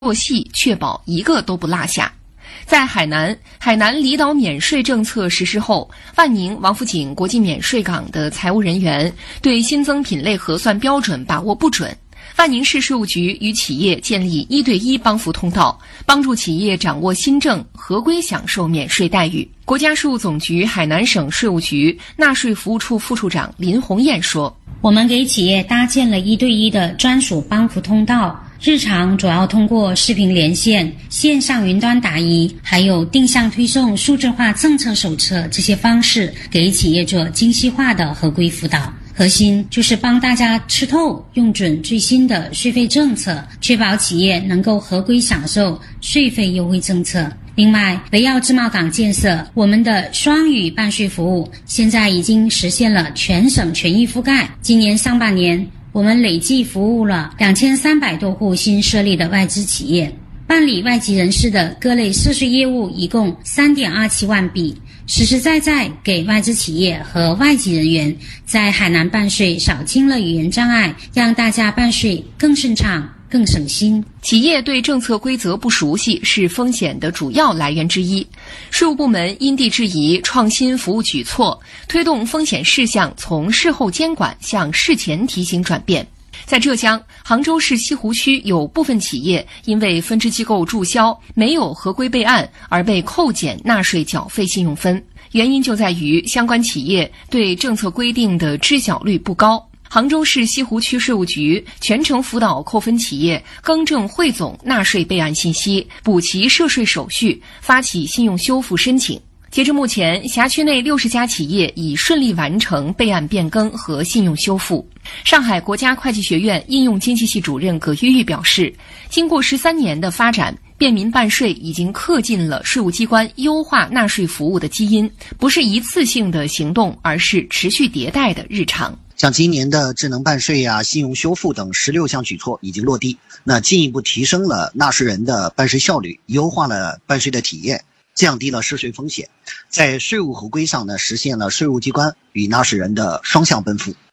做细，确保一个都不落下。在海南离岛免税政策实施后，万宁王府井国际免税港的财务人员对新增品类核算标准把握不准。万宁市税务局与企业建立1对1帮扶通道，帮助企业掌握新政，合规享受免税待遇。国家税务总局海南省税务局纳税服务处副处长林红艳说：“ 我们给企业搭建了1对1的专属帮扶通道。”日常主要通过视频连线、线上云端答疑，还有定向推送数字化政策手册这些方式，给企业做精细化的合规辅导。核心就是帮大家吃透、用准最新的税费政策，确保企业能够合规享受税费优惠政策。另外，围绕自贸港建设，我们的双语办税服务现在已经实现了全省全域覆盖。今年上半年，我们累计服务了2300多户新设立的外资企业，办理外籍人士的各类涉税业务一共3.27万笔，实实在在给外资企业和外籍人员在海南办税扫清了语言障碍，让大家办税更顺畅、更省心。 企业对政策规则不熟悉是风险的主要来源之一。税务部门因地制宜创新服务举措，推动风险事项从事后监管向事前提醒转变。在浙江杭州市西湖区，有部分企业因为分支机构注销没有合规备案而被扣减纳税缴费信用分，原因就在于相关企业对政策规定的知晓率不高。杭州市西湖区税务局全程辅导扣分企业更正汇总纳税备案信息，补齐涉税手续，发起信用修复申请。截至目前，辖区内60家企业已顺利完成备案变更和信用修复。上海国家会计学院应用经济系主任葛玉玉表示，经过13年的发展，便民办税已经刻进了税务机关优化纳税服务的基因，不是一次性的行动，而是持续迭代的日常。 像今年的智能办税信用修复等16项举措已经落地，那进一步提升了纳税人的办税效率，优化了办税的体验，降低了涉税风险，在税务合规上呢，实现了税务机关与纳税人的双向奔赴。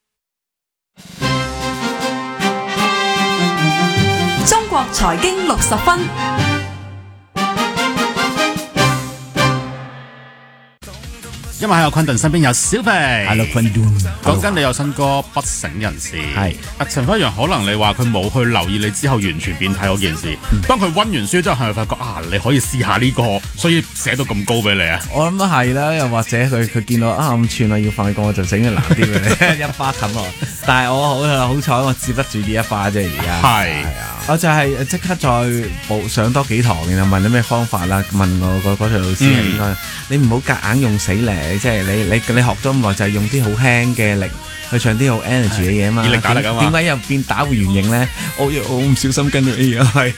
中國財經60分。 因為喺我昆頓身邊有小肥 ，Hello 昆頓， 講緊你有新歌《不省人事》，係陳輝陽可能你話佢冇去留意你之後完全變態嗰件事，當佢溫完書之後係咪發覺你可以試下呢個，所以寫到咁高俾你啊？ 我諗都係啦，又或者佢見到咁串啦，要快過我就整佢難啲俾你，一巴冚我。但係我好彩，我接得住呢一巴啫，而家係啊，我就係即刻再上多幾堂，然後問你咩方法啦，問我嗰條老師係應該，你唔好夾硬用死嚟。即係你學咗咁耐，就係用啲好輕嘅力去唱啲好 energy 嘅嘢嘛。以力打力啊嘛。點解又變打回原形咧？我唔小心跟到 A 啊，係。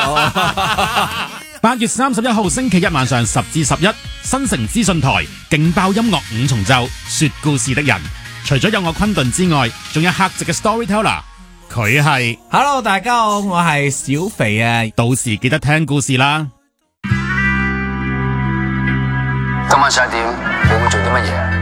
8月31號星期一晚上10至11，新城資訊台勁爆音樂5重奏，說故事的人。除咗有我昆頓之外，仲有客席嘅 storyteller， 佢係 Hello 大家好，我係小肥啊。 到時記得聽故事啦。 今晚11點，你會做啲乜嘢？